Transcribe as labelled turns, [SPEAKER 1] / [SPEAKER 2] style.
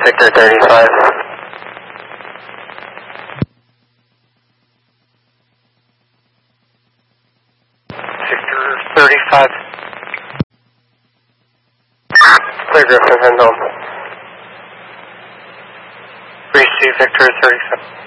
[SPEAKER 1] Victor 35. Victor 35. Clear Griffin, and home. Receive Victor 37.